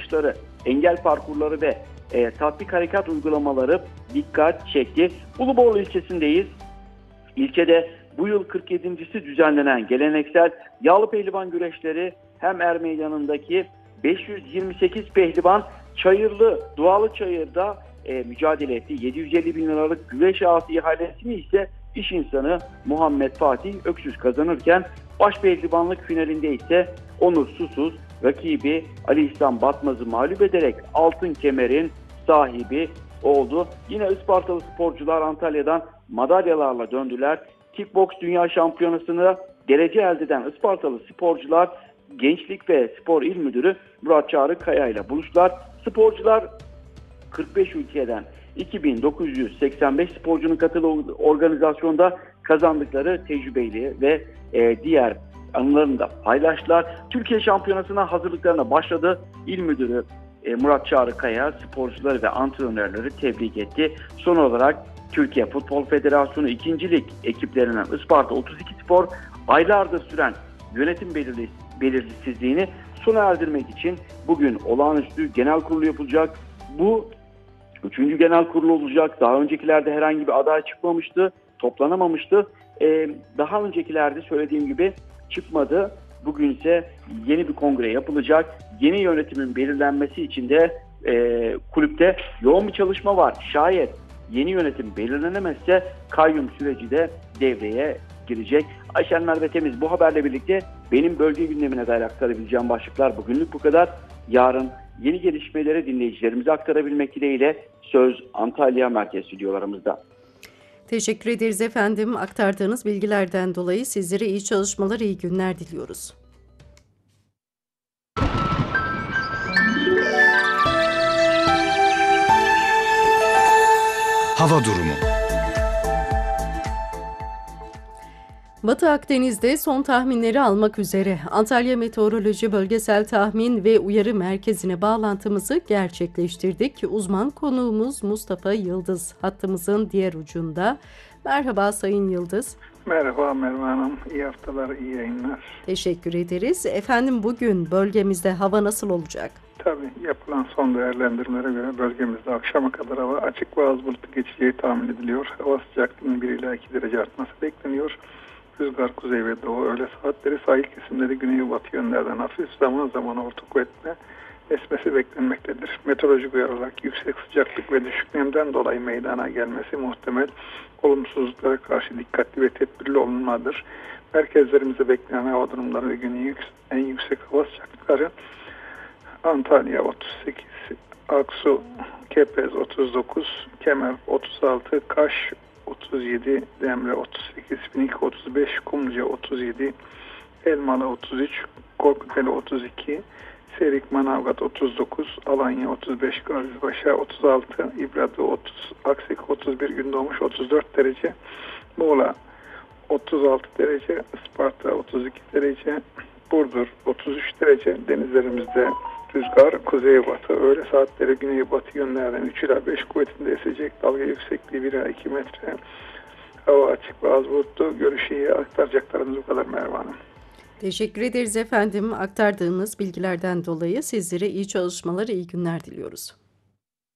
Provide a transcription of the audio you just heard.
yarışları, engel parkurları ve tatbik harekat uygulamaları dikkat çekti. Uluborlu ilçesindeyiz. İlçede bu yıl 47.si düzenlenen geleneksel yağlı pehlivan güreşleri hem er meydanındaki 528 pehlivan Çayırlı, Dualı Çayır'da mücadele etti. 750 bin liralık güreş ağası ihalesini ise iş insanı Muhammed Fatih Öksüz kazanırken baş pehlivanlık finalinde ise Onur Susuz rakibi Ali İhsan Batmaz'ı mağlup ederek altın kemerin sahibi oldu. Yine Ispartalı sporcular Antalya'dan madalyalarla döndüler. Kickboks Dünya Şampiyonası'nda derece elde eden Ispartalı sporcular Gençlik ve Spor İl Müdürü Murat Çağrı Kaya ile buluştular. Sporcular 45 ülkeden 2985 sporcunun katıldığı organizasyonda kazandıkları tecrübeyle ve diğer anılarını da paylaştılar. Türkiye Şampiyonası'na hazırlıklarına başladı. İl Müdürü Murat Çağrı Kaya sporcuları ve antrenörleri tebrik etti. Son olarak Türkiye Futbol Federasyonu 2. Lig ekiplerinden Isparta 32 Spor aylardır süren yönetim belirsizliğini sona erdirmek için bugün olağanüstü genel kurulu yapılacak. Bu 3. genel kurulu olacak. Daha öncekilerde herhangi bir aday çıkmamıştı, toplanamamıştı. Daha öncekilerde söylediğim gibi çıkmadı. Bugün ise yeni bir kongre yapılacak. Yeni yönetimin belirlenmesi için de kulüpte yoğun bir çalışma var. Şayet yeni yönetim belirlenemezse kayyum süreci de devreye girecek. Ayşen Merve Temiz bu haberle birlikte benim bölge gündemine dair aktarabileceğim başlıklar bugünlük bu kadar. Yarın yeni gelişmeleri dinleyicilerimize aktarabilmek dileğiyle söz Antalya Merkez Stüdyolarımızda. Teşekkür ederiz efendim. Aktardığınız bilgilerden dolayı sizlere iyi çalışmalar, iyi günler diliyoruz. Hava durumu. Batı Akdeniz'de son tahminleri almak üzere Antalya Meteoroloji Bölgesel Tahmin ve Uyarı Merkezi'ne bağlantımızı gerçekleştirdik. Uzman konuğumuz Mustafa Yıldız hattımızın diğer ucunda. Merhaba Sayın Yıldız. Merhaba Merve Hanım. İyi haftalar, iyi yayınlar. Teşekkür ederiz. Efendim bugün bölgemizde hava nasıl olacak? Tabii yapılan son değerlendirmelere göre bölgemizde akşama kadar hava açık ve az bulutlu geçeceği tahmin ediliyor. Hava sıcaklığının 1 ila 2 derece artması bekleniyor. Rüzgar kuzey ve doğu öğle saatleri sahil kesimleri güney ve batı yönlerden hafif zaman zaman orta kuvvetle esmesi beklenmektedir. Meteorolojik uyarı olarak yüksek sıcaklık ve düşük nemden dolayı meydana gelmesi muhtemel olumsuzluklara karşı dikkatli ve tedbirli olunmalıdır. Merkezlerimize beklenen hava durumları ve günün en yüksek hava sıcaklıkları Antalya 38, Aksu, Kepez 39, Kemer 36, Kaş 37, Demre 38, Finik 35, Kumluca 37, Elmalı 33, Korkuteli 32, Serik Manavgat 39, Alanya 35, Gazipaşa 36, İbrahim 30, Aksik 31, Gündoğmuş 34 derece, Muğla 36 derece, Isparta 32 derece, Burdur 33 derece. Denizlerimizde rüzgar kuzeybatı, öğle saatleri güneybatı yönlerden 3 ila 5 kuvvetinde esecek. Dalga yüksekliği 1 ila 2 metre. Hava açık ve az bulutlu. Görüşü iyi aktaracaklarımız bu kadar Merve Hanım. Teşekkür ederiz efendim. Aktardığınız bilgilerden dolayı sizlere iyi çalışmalar, iyi günler diliyoruz.